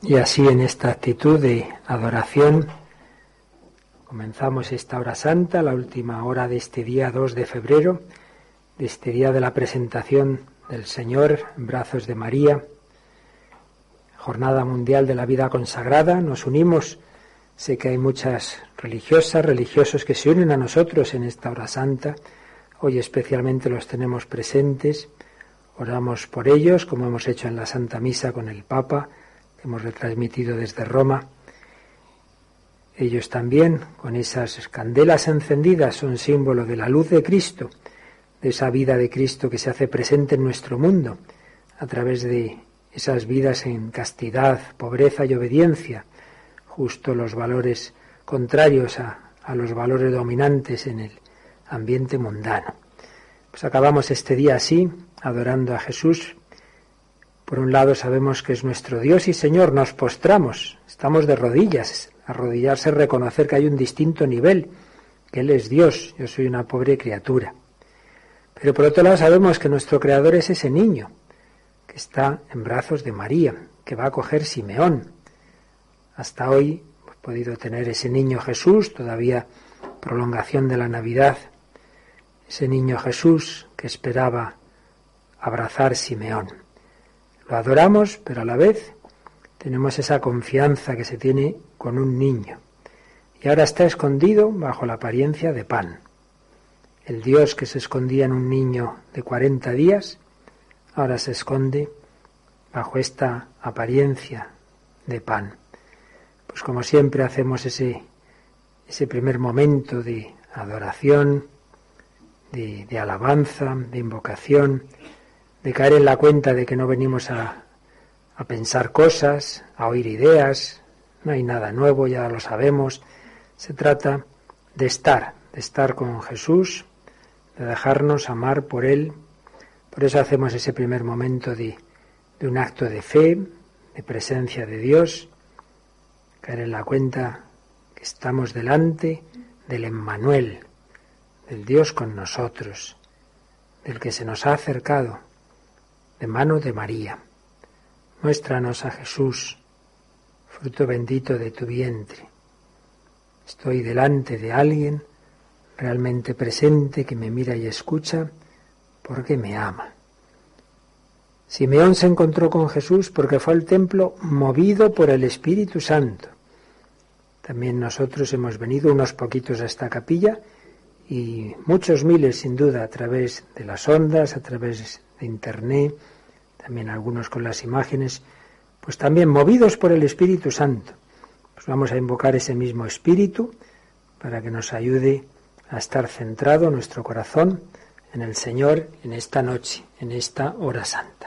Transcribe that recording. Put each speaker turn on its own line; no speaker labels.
Y así, en esta actitud de adoración, comenzamos esta hora santa, la última hora de este día 2 de febrero, de este día de la presentación del Señor en brazos de María, Jornada Mundial de la Vida Consagrada. Nos unimos, sé que hay muchas religiosas, religiosos que se unen a nosotros en esta hora santa. Hoy especialmente los tenemos presentes. Oramos por ellos, como hemos hecho en la Santa Misa con el Papa, que hemos retransmitido desde Roma. Ellos también, con esas candelas encendidas, son símbolo de la luz de Cristo, de esa vida de Cristo que se hace presente en nuestro mundo, a través de esas vidas en castidad, pobreza y obediencia, justo los valores contrarios a los valores dominantes en el ambiente mundano. Pues acabamos este día así, adorando a Jesús. Por un lado sabemos que es nuestro Dios y Señor, nos postramos, estamos de rodillas. Arrodillarse es reconocer que hay un distinto nivel, que Él es Dios, yo soy una pobre criatura. Pero por otro lado sabemos que nuestro Creador es ese niño, que está en brazos de María, que va a acoger Simeón. Hasta hoy hemos podido tener ese niño Jesús, todavía prolongación de la Navidad, ese niño Jesús que esperaba abrazar Simeón. Lo adoramos, pero a la vez tenemos esa confianza que se tiene con un niño. Y ahora está escondido bajo la apariencia de pan. El Dios que se escondía en un niño de 40 días, ahora se esconde bajo esta apariencia de pan. Pues como siempre hacemos ese primer momento de adoración, de alabanza, de invocación, de caer en la cuenta de que no venimos a pensar cosas, a oír ideas, no hay nada nuevo, ya lo sabemos. Se trata de estar con Jesús, de dejarnos amar por Él. Por eso hacemos ese primer momento de un acto de fe, de presencia de Dios, caer en la cuenta que estamos delante del Emmanuel, del Dios con nosotros, del que se nos ha acercado, de mano de María. Muéstranos a Jesús, fruto bendito de tu vientre. Estoy delante de alguien realmente presente que me mira y escucha porque me ama. Simeón se encontró con Jesús porque fue al templo movido por el Espíritu Santo. También nosotros hemos venido unos poquitos a esta capilla y muchos miles sin duda a través de las ondas, a través de internet, también algunos con las imágenes, pues también movidos por el Espíritu Santo. Pues vamos a invocar ese mismo Espíritu para que nos ayude a estar centrado nuestro corazón en el Señor en esta noche, en esta hora santa.